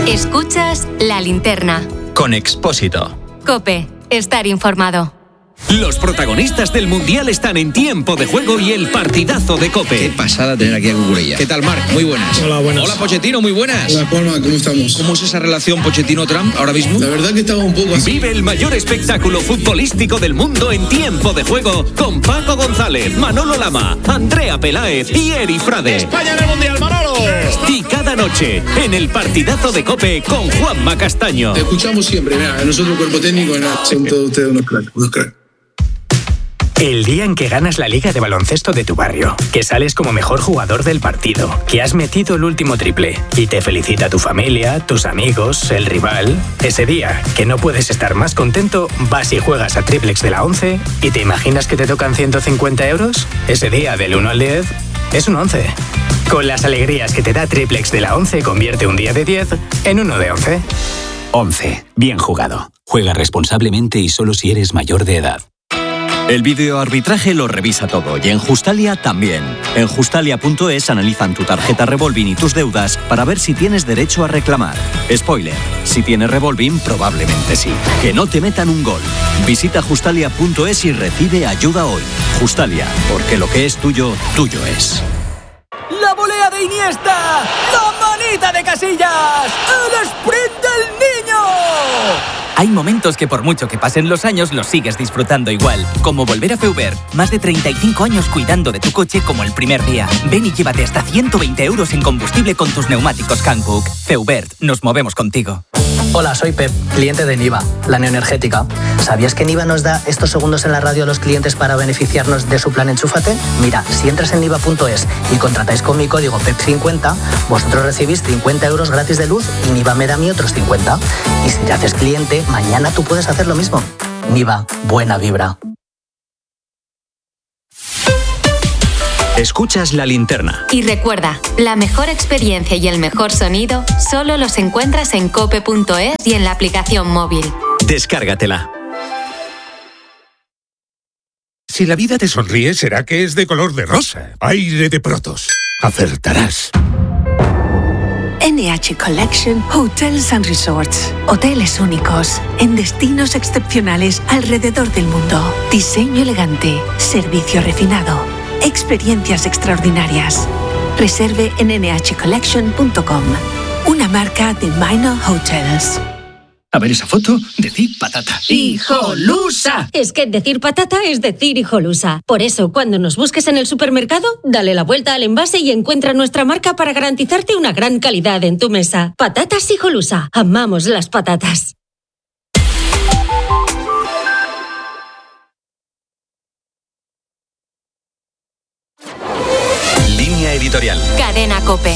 Escuchas La Linterna. Con Expósito. COPE. Estar informado. Los protagonistas del Mundial están en Tiempo de Juego y el partidazo de COPE. Qué pasada tener aquí a Cucurella. ¿Qué tal, Marc? Muy buenas. Hola, buenas. Hola, Pochettino, muy buenas. Hola, Palma, ¿cómo estamos? ¿Cómo es esa relación Pochettino-Trump ahora mismo? La verdad que estaba un poco así. Vive el mayor espectáculo futbolístico del mundo en Tiempo de Juego con Paco González, Manolo Lama, Andrea Peláez y Eri Frade. España en el Mundial, Manolo. Y cada noche en el partidazo de COPE con Juanma Castaño. Te escuchamos siempre, mira, nosotros cuerpo técnico, son todos ustedes unos cracks. El día en que ganas la liga de baloncesto de tu barrio, que sales como mejor jugador del partido, que has metido el último triple y te felicita tu familia, tus amigos, el rival. Ese día, que no puedes estar más contento, vas y juegas a Triplex de la 11 y te imaginas que te tocan 150 euros. Ese día, del 1 al 10, es un 11. Con las alegrías que te da Triplex de la 11, convierte un día de 10 en uno de 11. 11. Bien jugado. Juega responsablemente y solo si eres mayor de edad. El videoarbitraje lo revisa todo y en Justalia también. En Justalia.es analizan tu tarjeta revolving y tus deudas para ver si tienes derecho a reclamar. Spoiler, si tienes revolving probablemente sí. Que no te metan un gol. Visita Justalia.es y recibe ayuda hoy. Justalia, porque lo que es tuyo, tuyo es. ¡La volea de Iniesta! ¡La manita de Casillas! ¡El sprint del niño! Hay momentos que por mucho que pasen los años los sigues disfrutando igual. Como volver a Feubert. Más de 35 años cuidando de tu coche como el primer día. Ven y llévate hasta 120 euros en combustible con tus neumáticos Hankook. Feubert, nos movemos contigo. Hola, soy Pep, cliente de Niva, la neoenergética. ¿Sabías que Niva nos da estos segundos en la radio a los clientes para beneficiarnos de su plan Enchúfate? Mira, si entras en niva.es y contratáis con mi código PEP50, vosotros recibís 50 euros gratis de luz y Niva me da a mí otros 50. Y si te haces cliente, mañana tú puedes hacer lo mismo. Niva, buena vibra. Escuchas La Linterna. Y recuerda, la mejor experiencia y el mejor sonido solo los encuentras en cope.es y en la aplicación móvil. Descárgatela. Si la vida te sonríe, será que es de color de rosa. Aire de Protos. Acertarás. NH Collection Hotels and Resorts. Hoteles únicos, en destinos excepcionales alrededor del mundo. Diseño elegante, servicio refinado, experiencias extraordinarias. Reserve en nhcollection.com. Una marca de Minor Hotels. A ver esa foto, decir patata. ¡Hijolusa! Es que decir patata es decir hijolusa. Por eso, cuando nos busques en el supermercado, dale la vuelta al envase y encuentra nuestra marca para garantizarte una gran calidad en tu mesa. Patatas Hijolusa. Amamos las patatas. Línea editorial. Cadena COPE.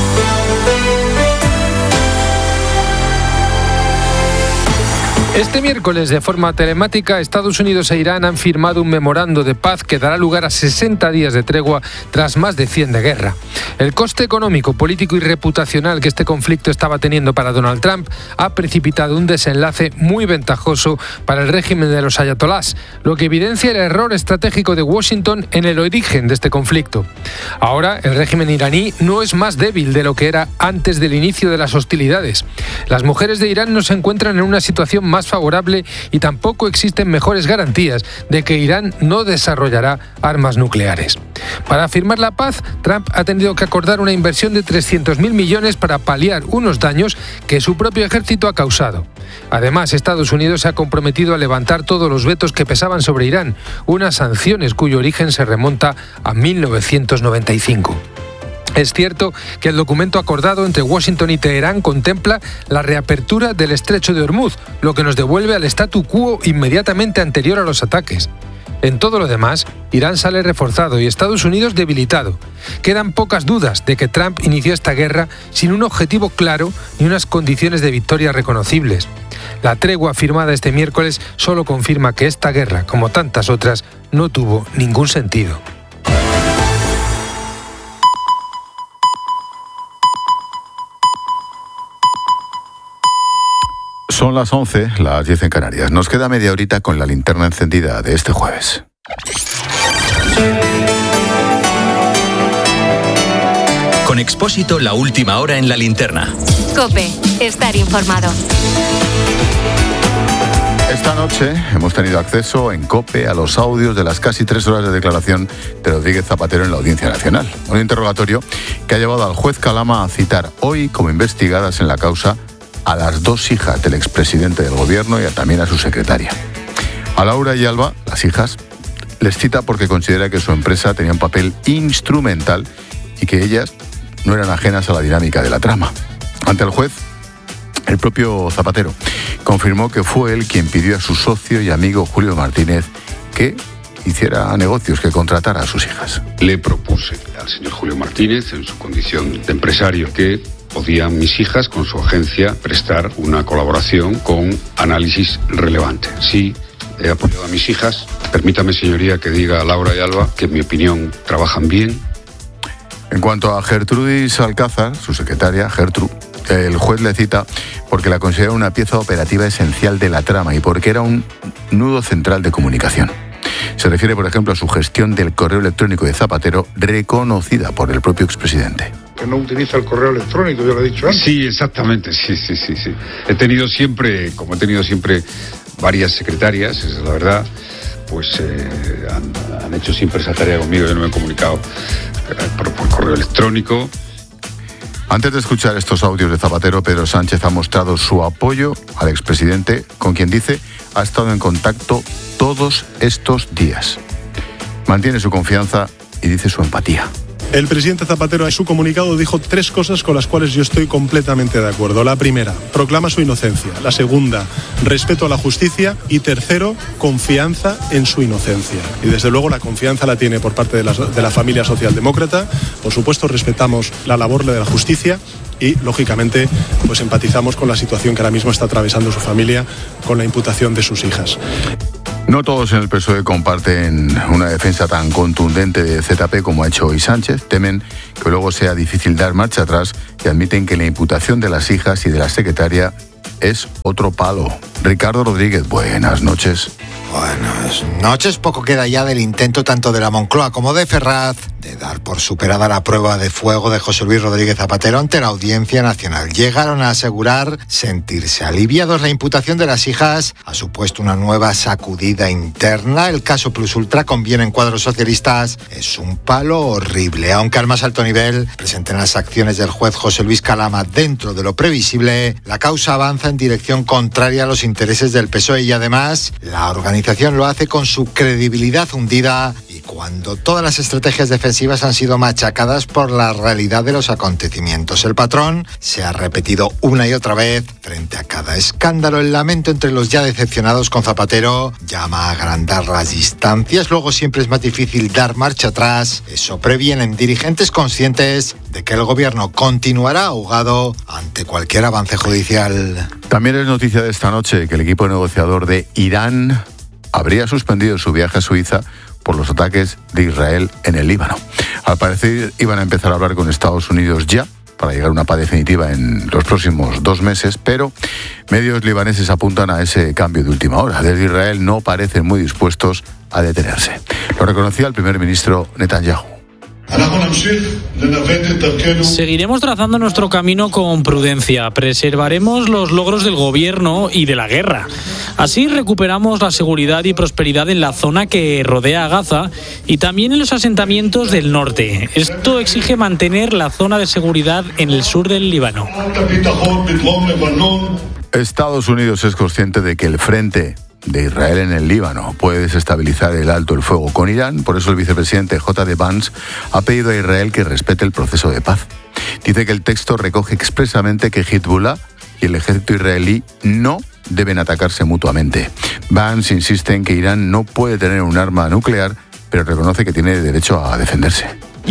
Este miércoles, de forma telemática, Estados Unidos e Irán han firmado un memorando de paz que dará lugar a 60 días de tregua tras más de 100 de guerra. El coste económico, político y reputacional que este conflicto estaba teniendo para Donald Trump ha precipitado un desenlace muy ventajoso para el régimen de los ayatolás, lo que evidencia el error estratégico de Washington en el origen de este conflicto. Ahora, el régimen iraní no es más débil de lo que era antes del inicio de las hostilidades. Las mujeres de Irán no se encuentran en una situación más favorable y tampoco existen mejores garantías de que Irán no desarrollará armas nucleares. Para firmar la paz, Trump ha tenido que acordar una inversión de 300.000 millones para paliar unos daños que su propio ejército ha causado. Además, Estados Unidos se ha comprometido a levantar todos los vetos que pesaban sobre Irán, unas sanciones cuyo origen se remonta a 1995. Es cierto que el documento acordado entre Washington y Teherán contempla la reapertura del estrecho de Hormuz, lo que nos devuelve al statu quo inmediatamente anterior a los ataques. En todo lo demás, Irán sale reforzado y Estados Unidos debilitado. Quedan pocas dudas de que Trump inició esta guerra sin un objetivo claro ni unas condiciones de victoria reconocibles. La tregua firmada este miércoles solo confirma que esta guerra, como tantas otras, no tuvo ningún sentido. Son las 11, las 10 en Canarias. Nos queda media horita con la linterna encendida de este jueves. Con Expósito, la última hora en la linterna. COPE. Estar informado. Esta noche hemos tenido acceso en COPE a los audios de las casi 3 horas de declaración de Rodríguez Zapatero en la Audiencia Nacional. Un interrogatorio que ha llevado al juez Calama a citar hoy como investigadas en la causa a las 2 hijas del expresidente del gobierno y también a su secretaria. A Laura y Alba, las hijas, les cita porque considera que su empresa tenía un papel instrumental y que ellas no eran ajenas a la dinámica de la trama. Ante el juez, el propio Zapatero confirmó que fue él quien pidió a su socio y amigo Julio Martínez que hiciera negocios, que contratara a sus hijas. Le propuse al señor Julio Martínez, en su condición de empresario, que podían mis hijas, con su agencia, prestar una colaboración con análisis relevante. Sí, he apoyado a mis hijas. Permítame, señoría, que diga a Laura y Alba que, en mi opinión, trabajan bien. En cuanto a Gertrudis Alcázar, su secretaria, Gertrude, el juez le cita porque la considera una pieza operativa esencial de la trama y porque era un nudo central de comunicación. Se refiere, por ejemplo, a su gestión del correo electrónico de Zapatero, reconocida por el propio expresidente. Que no utiliza el correo electrónico, yo lo he dicho antes. Sí, exactamente, sí. He tenido siempre varias secretarias, esa es la verdad, pues han hecho siempre esa tarea conmigo. Yo no me he comunicado por correo electrónico. Antes de escuchar estos audios de Zapatero, Pedro Sánchez ha mostrado su apoyo al expresidente, con quien dice ha estado en contacto todos estos días. Mantiene su confianza y dice su empatía. El presidente Zapatero en su comunicado dijo 3 cosas con las cuales yo estoy completamente de acuerdo. La primera, proclama su inocencia. La segunda, respeto a la justicia. Y tercero, confianza en su inocencia. Y desde luego la confianza la tiene por parte de la familia socialdemócrata. Por supuesto, respetamos la labor de la justicia y, lógicamente, pues empatizamos con la situación que ahora mismo está atravesando su familia con la imputación de sus hijas. No todos en el PSOE comparten una defensa tan contundente de ZP como ha hecho hoy Sánchez. Temen que luego sea difícil dar marcha atrás y admiten que la imputación de las hijas y de la secretaria es otro palo. Ricardo Rodríguez, buenas noches. Buenas noches. Poco queda ya del intento tanto de la Moncloa como de Ferraz de dar por superada la prueba de fuego de José Luis Rodríguez Zapatero ante la Audiencia Nacional. Llegaron a asegurar sentirse aliviados. La imputación de las hijas ha supuesto una nueva sacudida interna. El caso Plus Ultra, conviene en cuadros socialistas, es un palo horrible. Aunque al más alto nivel presenten las acciones del juez José Luis Calama dentro de lo previsible, la causa avanza en dirección contraria a los intereses del PSOE y además la organización lo hace con su credibilidad hundida y cuando todas las estrategias defensivas han sido machacadas por la realidad de los acontecimientos. El patrón se ha repetido una y otra vez frente a cada escándalo. El lamento entre los ya decepcionados con Zapatero llama a agrandar las distancias. Luego siempre es más difícil dar marcha atrás. Eso previenen dirigentes conscientes de que el gobierno continuará ahogado ante cualquier avance judicial. También es noticia de esta noche que el equipo negociador de Irán habría suspendido su viaje a Suiza por los ataques de Israel en el Líbano. Al parecer iban a empezar a hablar con Estados Unidos ya para llegar a una paz definitiva en los próximos 2 meses, pero medios libaneses apuntan a ese cambio de última hora. Desde Israel no parecen muy dispuestos a detenerse. Lo reconocía el primer ministro Netanyahu. Seguiremos trazando nuestro camino con prudencia. Preservaremos los logros del gobierno y de la guerra. Así recuperamos la seguridad y prosperidad en la zona que rodea a Gaza y también en los asentamientos del norte. Esto exige mantener la zona de seguridad en el sur del Líbano. Estados Unidos es consciente de que el frente de Israel en el Líbano puede desestabilizar el alto el fuego con Irán. Por eso el vicepresidente J.D. Vance ha pedido a Israel que respete el proceso de paz. Dice que el texto recoge expresamente que Hezbollah y el ejército israelí no deben atacarse mutuamente. Vance insiste en que Irán no puede tener un arma nuclear, pero reconoce que tiene derecho a defenderse.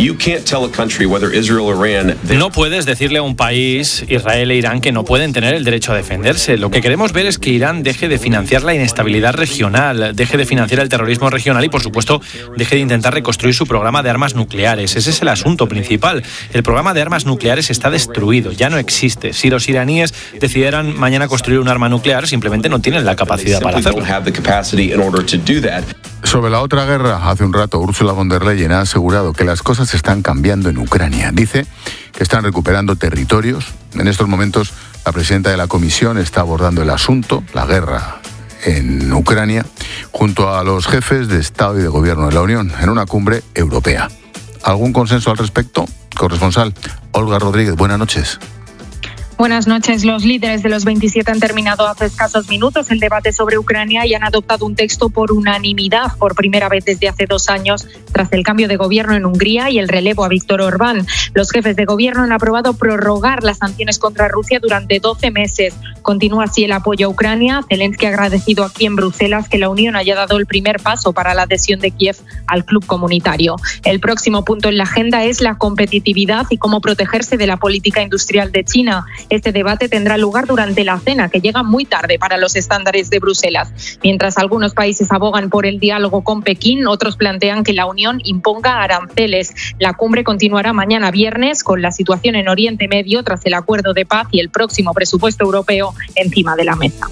No puedes decirle a un país, Israel e Irán, que no pueden tener el derecho a defenderse. Lo que queremos ver es que Irán deje de financiar la inestabilidad regional, deje de financiar el terrorismo regional y, por supuesto, deje de intentar reconstruir su programa de armas nucleares. Ese es el asunto principal. El programa de armas nucleares está destruido, ya no existe. Si los iraníes decidieran mañana construir un arma nuclear, simplemente no tienen la capacidad para hacerlo. Sobre la otra guerra, hace un rato Ursula von der Leyen ha asegurado que las cosas están cambiando en Ucrania. Dice que están recuperando territorios. En estos momentos, la presidenta de la Comisión está abordando el asunto, la guerra en Ucrania, junto a los jefes de Estado y de Gobierno de la Unión, en una cumbre europea. ¿Algún consenso al respecto? Corresponsal Olga Rodríguez, buenas noches. Buenas noches. Los líderes de los 27 han terminado hace escasos minutos el debate sobre Ucrania y han adoptado un texto por unanimidad por primera vez desde hace 2 años, tras el cambio de gobierno en Hungría y el relevo a Viktor Orbán. Los jefes de gobierno han aprobado prorrogar las sanciones contra Rusia durante 12 meses. Continúa así el apoyo a Ucrania. Zelensky ha agradecido aquí en Bruselas que la Unión haya dado el primer paso para la adhesión de Kiev al club comunitario. El próximo punto en la agenda es la competitividad y cómo protegerse de la política industrial de China. Este debate tendrá lugar durante la cena, que llega muy tarde para los estándares de Bruselas. Mientras algunos países abogan por el diálogo con Pekín, otros plantean que la Unión imponga aranceles. La cumbre continuará mañana viernes con la situación en Oriente Medio tras el acuerdo de paz y el próximo presupuesto europeo encima de la mesa.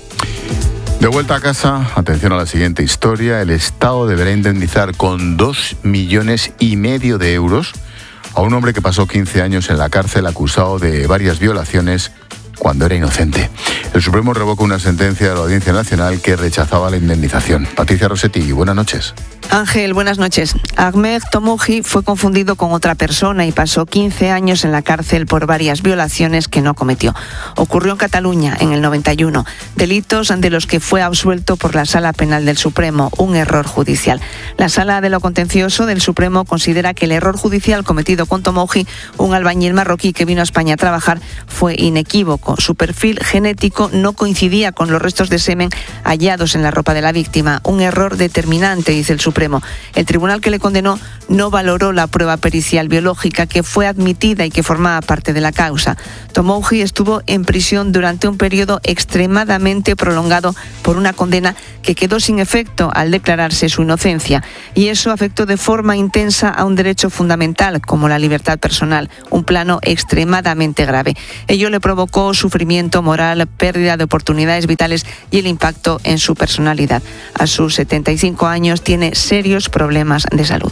De vuelta a casa, atención a la siguiente historia. El Estado deberá indemnizar con 2,5 millones de euros a un hombre que pasó 15 años en la cárcel acusado de varias violaciones cuando era inocente. El Supremo revoca una sentencia de la Audiencia Nacional que rechazaba la indemnización. Patricia Rossetti, buenas noches. Ángel, buenas noches. Ahmed Tomouhi fue confundido con otra persona y pasó 15 años en la cárcel por varias violaciones que no cometió. Ocurrió en Cataluña en el 91. Delitos de los que fue absuelto por la Sala Penal del Supremo, un error judicial. La Sala de lo Contencioso del Supremo considera que el error judicial cometido con Tomouhi, un albañil marroquí que vino a España a trabajar, fue inequívoco. Su perfil genético no coincidía con los restos de semen hallados en la ropa de la víctima. Un error determinante, dice el Supremo. El tribunal que le condenó no valoró la prueba pericial biológica que fue admitida y que formaba parte de la causa. Tomouhi estuvo en prisión durante un periodo extremadamente prolongado por una condena que quedó sin efecto al declararse su inocencia. Y eso afectó de forma intensa a un derecho fundamental como la libertad personal, un plano extremadamente grave. Ello le provocó sufrimiento moral, pérdida de oportunidades vitales y el impacto en su personalidad. A sus 75 años tiene serios problemas de salud.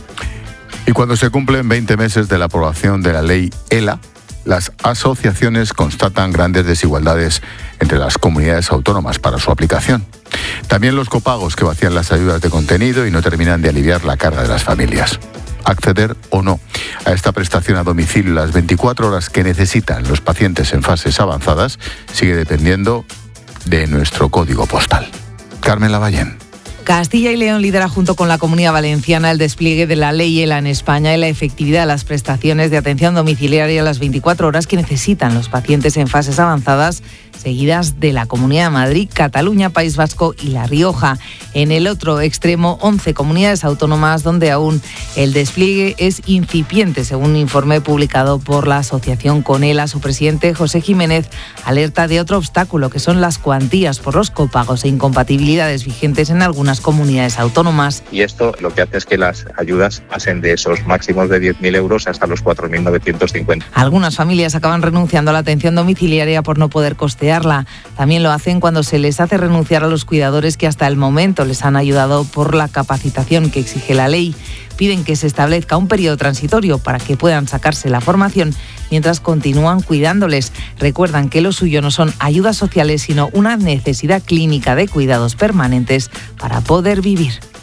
Y cuando se cumplen 20 meses de la aprobación de la ley ELA, las asociaciones constatan grandes desigualdades entre las comunidades autónomas para su aplicación. También los copagos que vacían las ayudas de contenido y no terminan de aliviar la carga de las familias. Acceder o no a esta prestación a domicilio las 24 horas que necesitan los pacientes en fases avanzadas sigue dependiendo de nuestro código postal. Carmen Lavallén. Castilla y León lidera junto con la Comunidad Valenciana el despliegue de la ley ELA en España y la efectividad de las prestaciones de atención domiciliaria a las 24 horas que necesitan los pacientes en fases avanzadas, seguidas de la Comunidad de Madrid, Cataluña, País Vasco y La Rioja. En el otro extremo, 11 comunidades autónomas donde aún el despliegue es incipiente, según un informe publicado por la asociación CONELA. Su presidente, José Jiménez, alerta de otro obstáculo, que son las cuantías por los copagos e incompatibilidades vigentes en algunas comunidades autónomas. Y esto lo que hace es que las ayudas pasen de esos máximos de 10.000 euros hasta los 4.950. Algunas familias acaban renunciando a la atención domiciliaria por no poder costearla. También lo hacen cuando se les hace renunciar a los cuidadores que hasta el momento les han ayudado por la capacitación que exige la ley. Piden que se establezca un periodo transitorio para que puedan sacarse la formación mientras continúan cuidándoles. Recuerdan que lo suyo no son ayudas sociales, sino una necesidad clínica de cuidados permanentes para poder vivir.